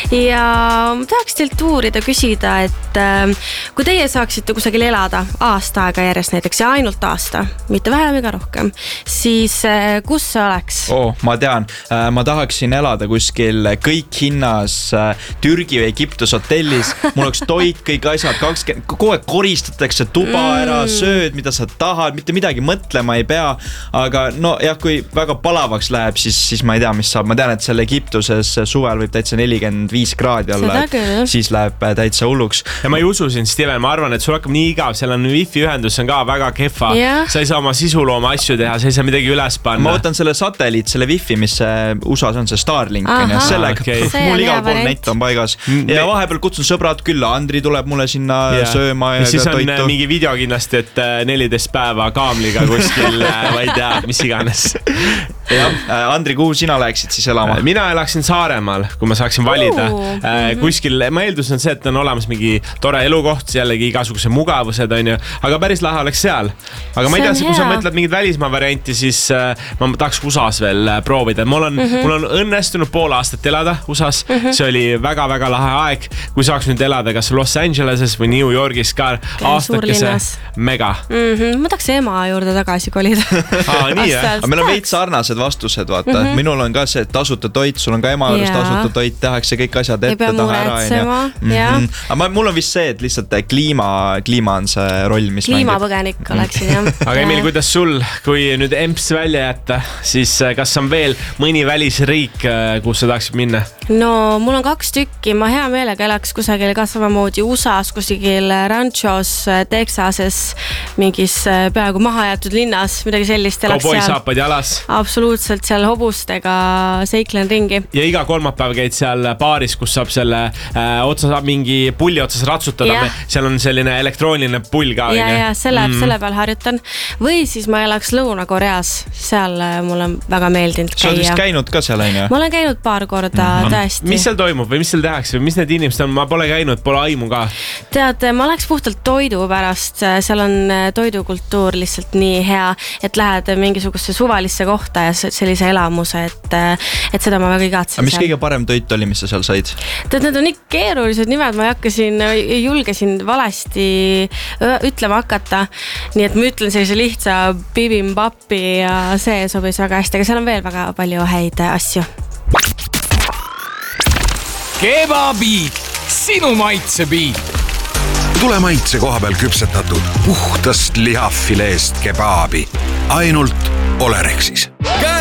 ja ma tahaks teilt uurida, küsida, et kui teie saaksite kusagil elada aasta aega järjest näiteks ja ainult aasta, mitte vähem ega rohkem, siis kus see oleks? Ma tean, ma tahaksin elada kuskil kõik hinnas Türgi või Egiptus hotellis, mul oleks toit, kõik asjad, kogu aeg koristatakse tuba ära, sööd, mida sa tahad, mitte midagi mõtlema ei pea, aga no jah, kui väga palavaks läheb, siis ma ei tea, mis saab, ma tean, et seal Egiptuses suvel võib täitsa 45 kraadi olla, siis läheb täitsa hulluks. Ja ma ei usu siin, Steven, ma arvan, et sul hakkab nii igav, seal on wifi ühendus, on ka väga kehva, sa ei saa oma sisulooma asju teha, sa ei saa midagi üles panna. Ma võtan selle satelliit, selle wifi, mis USA-s on see Starlink, mul igal pool net on paigas ja vahepeal kutsun sõbrad külla, Andri tuleb mulle sinna sööma ja siis on toitu. Mingi video kindlasti, et 14 päeva kaamliga kuskil, ma ei tea, mis iganes. Andri, kuhu sina läheksid siis elama? Mina elaksin Saaremaal, kui ma saaksin valida. Kuskil, ma eeldus on see, et on olemas mingi tore elukoht, jällegi igasuguse mugavused on ju, aga päris lahe oleks seal. Aga ma ei tea, kui sa mõtled mingid välismaa varianti, siis ma tahaks USAs veel proovida. Mul on õnnestunud pool aastat elada USAs, see oli väga-väga lahe aeg, kui saaks nüüd elada kas Los Angeleses või New Yorgis ka aastakese mega. Ma tahaks ema juurde tagasi kolida. Nii, aga meil on veits sarnased vastused, vaata. Minul on ka see tasuta toit, sul on ka ema juures tasuta toit, tehakse kõik asjad ette taha ära. Aga mul on vist see, et lihtsalt kliima on see roll, mis kliimapõgenik oleksin, jah. Aga Emil, kuidas sul, kui nüüd EMS välja jätta, siis kas on veel mõni välisriik, kus sa tahaksid minna? No, mul on 2 tükki, ma hea meelega elaks kusagil ka samamoodi USAs, kusagil Ranchos, Texases, mingis peaaegu mahajäetud linnas, midagi sellist elaks seal. Kauboisaapad jalas. Absoluutselt, seal hobustega seiklen ringi. Ja iga kolmapäev käid seal baaris, kus saab selle mingi pulli otsas ratsutada. Seal on selline elektrooniline pull ka. Ja selle peal harjutan. Või siis ma elaks Lõuna-Koreas. Seal mul on väga meeldinud käia. Sa oled vist käinud ka seal, on ju? Ma olen käinud paar korda tõesti. Mis seal toimub või mis seal tehakse või mis need inimesed on? Ma pole käinud, pole aimu ka. Tead, ma läks puhtalt toidu pärast. Seal on toidukultuur lihtsalt nii hea, et lähed mingisugusesse suvalisse kohta ja sellise elamuse, et seda ma väga igatsen. Mis kõige parem toit oli, mis sa seal said? Tead, need on nii keerulised nimed, ma julgesin valesti ütlema hakata. Nii et ma ütlen sellise lihtsa bibimbapi ja see sobis väga hästi, aga seal on veel väga palju häid asju. Kebabiit, sinu maitsebiit. Tule maitse koha peal küpsetatud puhtast lihafileest kebaabi. Ainult Olerexis.